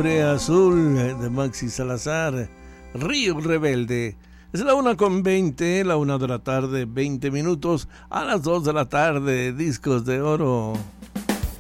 Hombre Azul de Maxi Salazar, Río Rebelde. Es la 1:20, la 1 de la tarde, 20 minutos, a las 2 de la tarde, Discos de Oro.